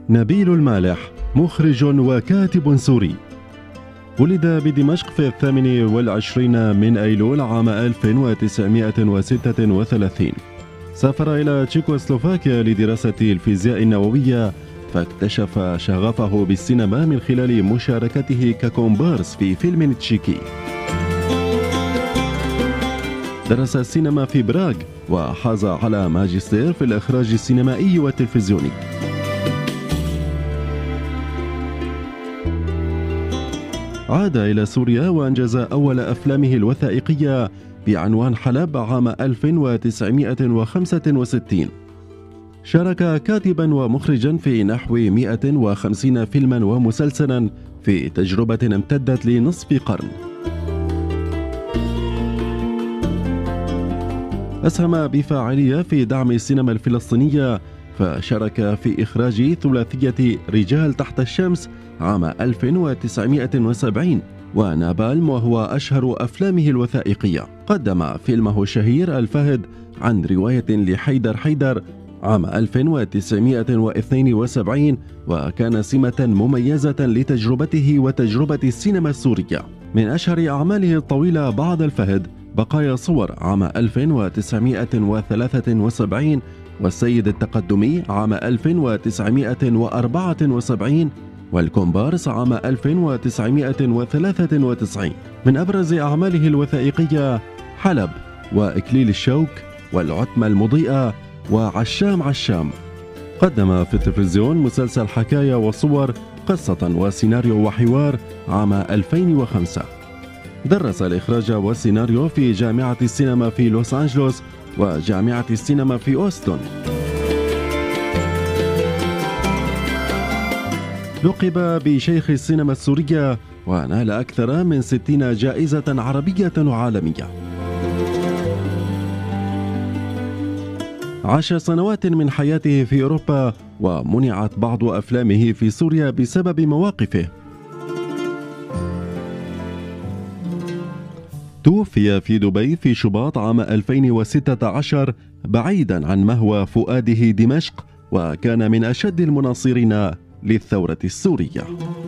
نبيل المالح مخرج وكاتب سوري، ولد بدمشق في 28 من أيلول عام 1936. سافر إلى تشيكوسلوفاكيا لدراسة الفيزياء النووية، فاكتشف شغفه بالسينما من خلال مشاركته ككومبارس في فيلم تشيكي. درس السينما في براغ وحاز على ماجستير في الإخراج السينمائي والتلفزيوني. عاد إلى سوريا وأنجز أول أفلامه الوثائقية بعنوان حلب عام 1965. شارك كاتبا ومخرجا في نحو 150 فيلما ومسلسلا في تجربة امتدت لنصف قرن. أسهم بفاعلية في دعم السينما الفلسطينية، فشارك في إخراج ثلاثية رجال تحت الشمس عام 1970 ونابالم، وهو أشهر أفلامه الوثائقية. قدم فيلمه الشهير الفهد عن رواية لحيدر حيدر عام 1972، وكان سمة مميزة لتجربته وتجربة السينما السورية. من أشهر أعماله الطويلة بعد الفهد بقايا صور عام 1973، والسيد التقدمي عام 1974، والكومبارس عام 1993. من أبرز أعماله الوثائقية حلب، وإكليل الشوك، والعتمة المضيئة، وعشام عشام. قدم في التلفزيون مسلسل حكاية وصور، قصة وسيناريو وحوار عام 2005. درس الإخراج والسيناريو في جامعة السينما في لوس أنجلوس وجامعة السينما في أوستن. لقب بشيخ السينما السورية، ونال أكثر من 60 جائزة عربية وعالمية. عاش سنوات من حياته في أوروبا، ومنعت بعض أفلامه في سوريا بسبب مواقفه. توفي في دبي في شباط عام 2016 بعيدا عن مهوى فؤاده دمشق، وكان من أشد المناصرين للثورة السورية.